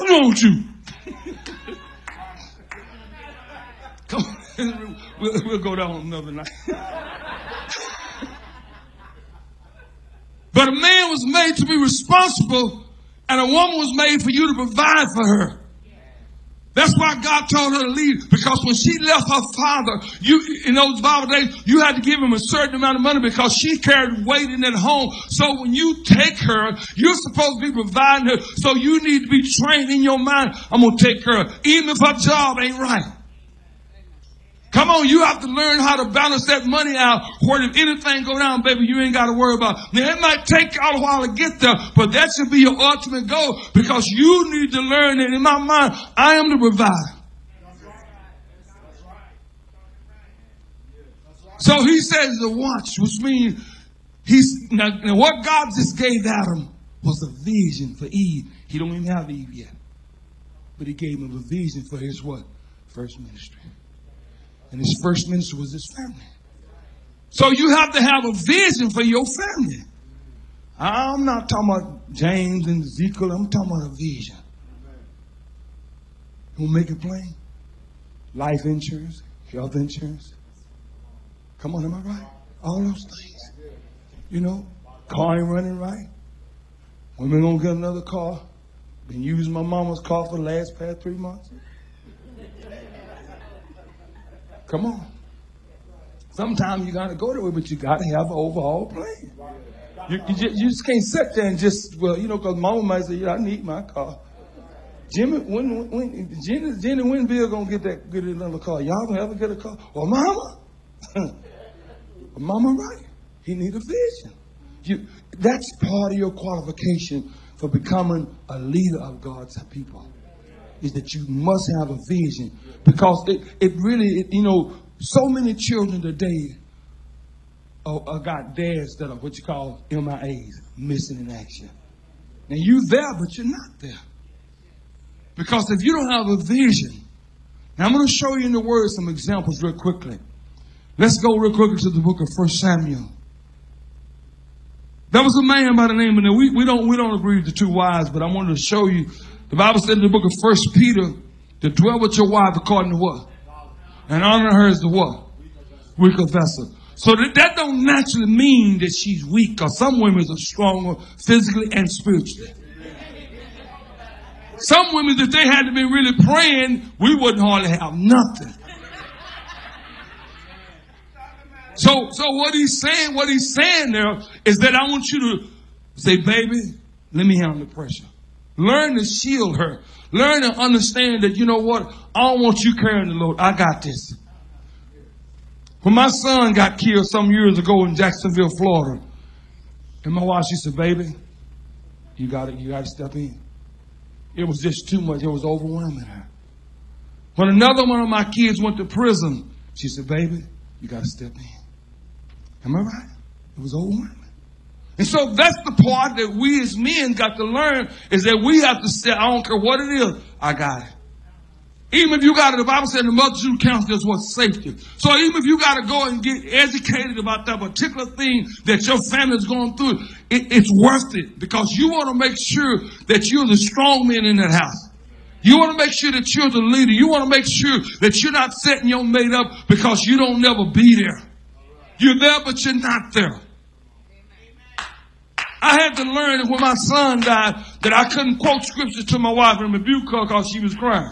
want you. Come on. We'll go down another night. But a man was made to be responsible, and a woman was made for you to provide for her. That's why God told her to leave, because when she left her father, in those Bible days, you had to give him a certain amount of money because she carried weight in that home. So when you take her, you're supposed to be providing her. So you need to be trained in your mind. I'm going to take her, even if her job ain't right. Come on, you have to learn how to balance that money out, where if anything go down, baby, you ain't got to worry about it. Now, it might take y'all a while to get there, but that should be your ultimate goal, because you need to learn that in my mind, I am the provider. So he says the watch, which means now what God just gave Adam was a vision for Eve. He don't even have Eve yet, but he gave him a vision for his what? First ministry. And his first ministry was his family. So you have to have a vision for your family. I'm not talking about James and Ezekiel. I'm talking about a vision. We'll make it plain. Life insurance, health insurance. Come on, am I right? All those things. You know, car ain't running right. When we gonna get another car? Been using my mama's car for the past 3 months. Come on. Sometimes you got to go that way, but you got to have an overall plan. You just can't sit there and just, because mama might say, I need my car. Jenny, when Bill going to get another car? Y'all going to ever get a car? Well, mama. Mama, right. He need a vision. That's part of your qualification for becoming a leader of God's people. Is that you must have a vision, because it really, so many children today got dads that are what you call MIAs, missing in action. Now you there, but you're not there, because if you don't have a vision, now I'm going to show you in the Word some examples real quickly. Let's go real quickly to the book of 1 Samuel. There was a man by the name of, we don't agree with the two wives, but I wanted to show you. The Bible said in the book of 1 Peter, to dwell with your wife according to what? And honor her as the what? Weaker vessel. So that don't naturally mean that she's weak, because some women are stronger physically and spiritually. Some women, if they had to be really praying, we wouldn't hardly have nothing. So what he's saying there is that I want you to say, baby, let me handle the pressure. Learn to shield her. Learn to understand that, you know what? I don't want you carrying the load. I got this. When my son got killed some years ago in Jacksonville, Florida, and my wife, she said, baby, you got to step in. It was just too much. It was overwhelming her. When another one of my kids went to prison, she said, baby, you got to step in. Am I right? It was overwhelming. And so that's the part that we as men got to learn, is that we have to say, I don't care what it is, I got it. Even if you got it, the Bible said the multitude of counselors was safety. So even if you got to go and get educated about that particular thing that your family is going through, it's worth it, because you want to make sure that you're the strong man in that house. You want to make sure that you're the leader. You want to make sure that you're not setting your mate up because you don't never be there. You're there, but you're not there. I had to learn that when my son died, that I couldn't quote scriptures to my wife and rebuke her because she was crying.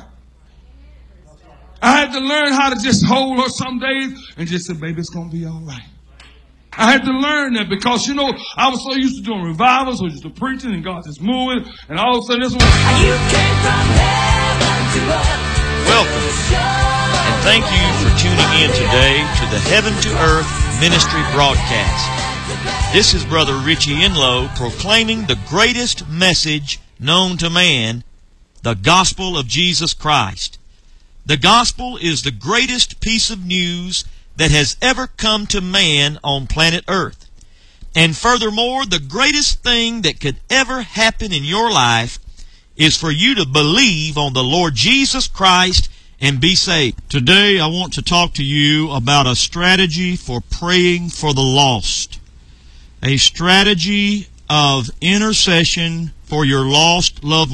I had to learn how to just hold her some days and just say, baby, it's going to be all right. I had to learn that, because, I was so used to doing revivals, or used to preaching, and God just moving, and all of a sudden this one. You came from heaven to earth. Welcome, and thank you for tuning in today to the Heaven to Earth Ministry broadcast. This is Brother Richie Enlow proclaiming the greatest message known to man, the gospel of Jesus Christ. The gospel is the greatest piece of news that has ever come to man on planet Earth. And furthermore, the greatest thing that could ever happen in your life is for you to believe on the Lord Jesus Christ and be saved. Today I want to talk to you about a strategy for praying for the lost. A strategy of intercession for your lost loved ones.